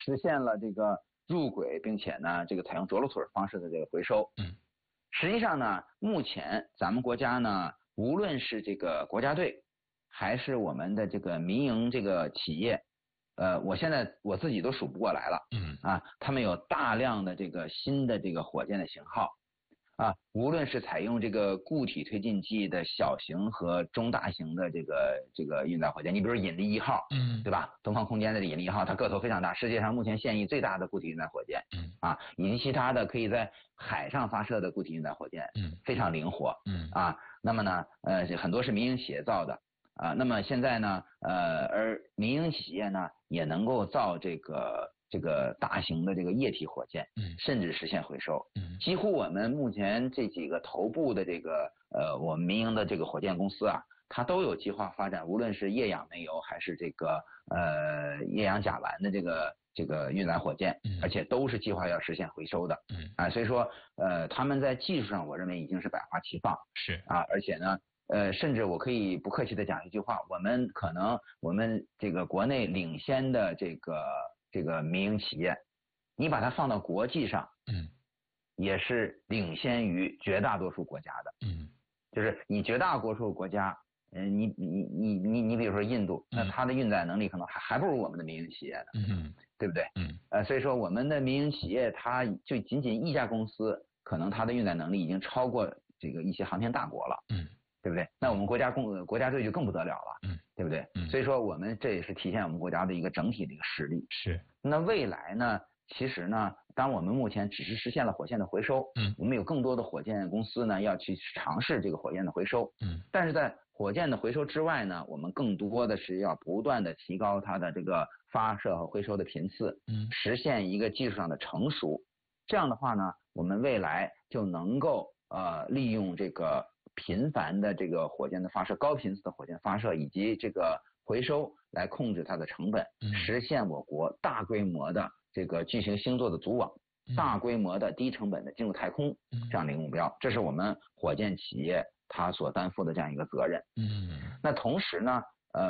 实现了这个入轨，并且呢这个采用着陆腿方式的这个回收。实际上呢，目前咱们国家呢，无论是这个国家队，还是我们的这个民营这个企业，我现在我自己都数不过来了。他们有大量的这个新的这个火箭的型号。无论是采用这个固体推进剂的小型和中大型的这个运载火箭，你比如引力1号，对吧？东方空间的引力1号，它个头非常大，世界上目前现役最大的固体运载火箭。以及其他的可以在海上发射的固体运载火箭，非常灵活。那么呢，很多是民营企业造的。那么现在呢，而民营企业呢也能够造这个大型的这个液体火箭，甚至实现回收。几乎我们目前这几个头部的这个我们民营的这个火箭公司啊，它都有计划发展，无论是液氧煤油还是这个液氧甲烷的这个运载火箭，而且都是计划要实现回收的。所以说他们在技术上我认为已经是百花齐放。而且呢甚至我可以不客气的讲一句话，我们这个国内领先的这个民营企业，你把它放到国际上，也是领先于绝大多数国家的。就是你绝大多数国家，你比如说印度，那它的运载能力可能还不如我们的民营企业呢。对不对？所以说我们的民营企业，它就仅一家公司，可能它的运载能力已经超过这个一些航天大国了。对不对？那我们国家队就更不得了了。对不对？所以说我们这也是体现我们国家的一个整体的一个实力。那未来呢，其实呢，当我们目前只是实现了火箭的回收，我们有更多的火箭公司呢要去尝试这个火箭的回收。但是在火箭的回收之外呢，我们更多的是要不断的提高它的这个发射和回收的频次，实现一个技术上的成熟。这样的话呢，我们未来就能够利用这个频繁的这个火箭的发射，高频次的火箭发射以及这个回收来控制它的成本，实现我国大规模的这个巨型星座的组网，大规模的低成本的进入太空这样的一个目标。这是我们火箭企业它所担负的这样一个责任。那同时呢，